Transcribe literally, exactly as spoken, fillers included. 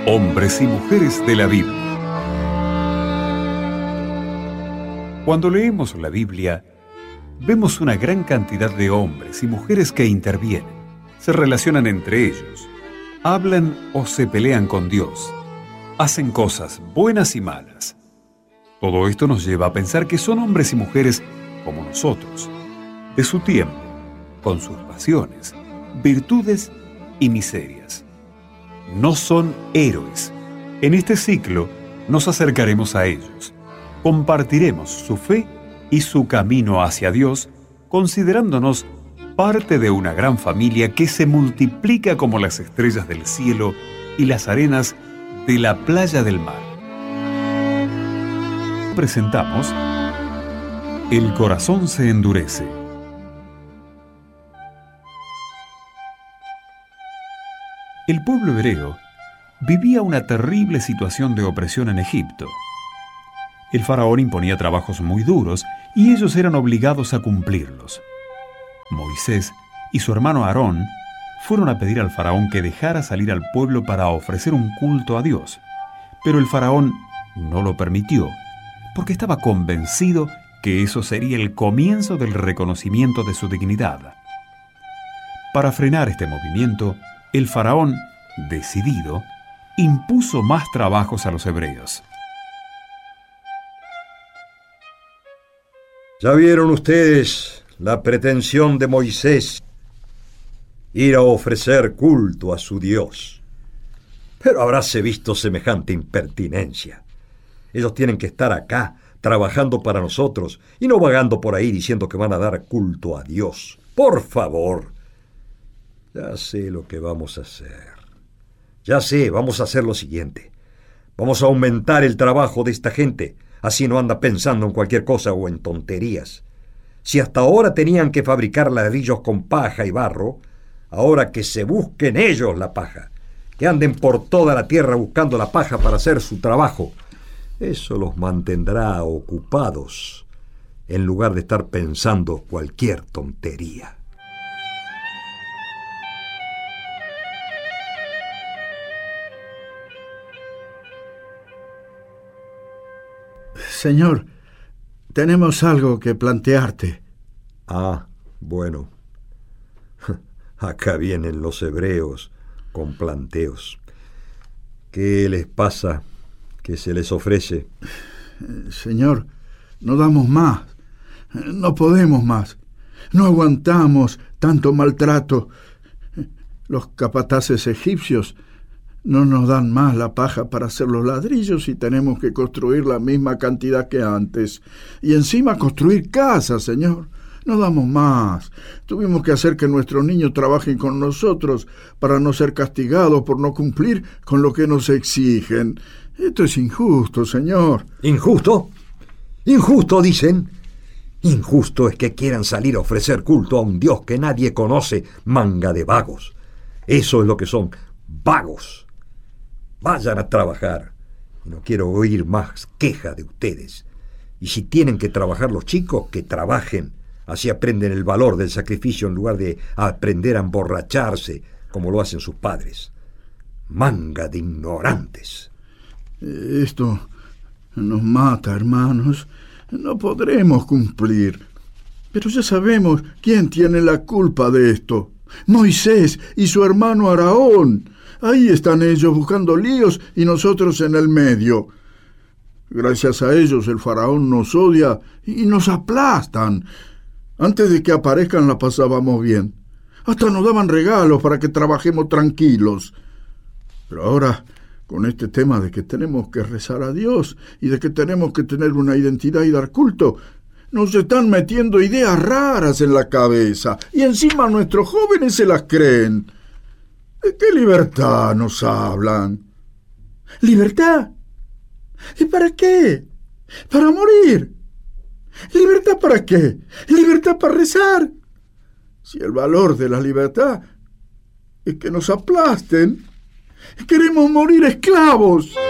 Hombres y mujeres de la Biblia. Cuando leemos la Biblia, vemos una gran cantidad de hombres y mujeres que intervienen, se relacionan entre ellos, hablan o se pelean con Dios, hacen cosas buenas y malas. Todo esto nos lleva a pensar que son hombres y mujeres como nosotros, de su tiempo, con sus pasiones, virtudes y miserias. No son héroes. En este ciclo nos acercaremos a ellos, compartiremos su fe y su camino hacia Dios, considerándonos parte de una gran familia que se multiplica como las estrellas del cielo y las arenas de la playa del mar. Presentamos El corazón se endurece. El pueblo hebreo vivía una terrible situación de opresión en Egipto. El faraón imponía trabajos muy duros y ellos eran obligados a cumplirlos. Moisés y su hermano Aarón fueron a pedir al faraón que dejara salir al pueblo para ofrecer un culto a Dios, pero el faraón no lo permitió, porque estaba convencido que eso sería el comienzo del reconocimiento de su dignidad. Para frenar este movimiento, el faraón, decidido, impuso más trabajos a los hebreos. Ya vieron ustedes la pretensión de Moisés, ir a ofrecer culto a su Dios. Pero habráse visto semejante impertinencia. Ellos tienen que estar acá, trabajando para nosotros, y no vagando por ahí diciendo que van a dar culto a Dios. Por favor. Ya sé lo que vamos a hacer. Ya sé, vamos a hacer lo siguiente. Vamos a aumentar el trabajo de esta gente. Así no anda pensando en cualquier cosa o en tonterías. Si hasta ahora tenían que fabricar ladrillos con paja y barro, ahora que se busquen ellos la paja. Que anden por toda la tierra buscando la paja para hacer su trabajo. Eso los mantendrá ocupados, en lugar de estar pensando cualquier tontería. Señor, tenemos algo que plantearte. Ah, bueno. Acá vienen los hebreos con planteos. ¿Qué les pasa? ¿Qué se les ofrece? Señor, no damos más. No podemos más. No aguantamos tanto maltrato. Los capataces egipcios no nos dan más la paja para hacer los ladrillos y tenemos que construir la misma cantidad que antes. Y encima construir casas, Señor. No damos más. Tuvimos que hacer que nuestros niños trabajen con nosotros para no ser castigados por no cumplir con lo que nos exigen. Esto es injusto, Señor. ¿Injusto? ¿Injusto, dicen? Injusto es que quieran salir a ofrecer culto a un Dios que nadie conoce, manga de vagos. Eso es lo que son, vagos. Vayan a trabajar. No quiero oír más queja de ustedes. Y si tienen que trabajar los chicos, que trabajen. Así aprenden el valor del sacrificio en lugar de aprender a emborracharse, como lo hacen sus padres. Manga de ignorantes. Esto nos mata, hermanos. No podremos cumplir. Pero ya sabemos quién tiene la culpa de esto. Moisés y su hermano Aarón. Ahí están ellos buscando líos y nosotros en el medio. Gracias a ellos el faraón nos odia y nos aplastan. Antes de que aparezcan la pasábamos bien. Hasta nos daban regalos para que trabajemos tranquilos. Pero ahora, con este tema de que tenemos que rezar a Dios y de que tenemos que tener una identidad y dar culto, nos están metiendo ideas raras en la cabeza y encima nuestros jóvenes se las creen. ¿De qué libertad nos hablan? ¿Libertad? ¿Y para qué? ¿Para morir? ¿Libertad para qué? ¿Libertad para rezar? Si el valor de la libertad es que nos aplasten, queremos morir esclavos.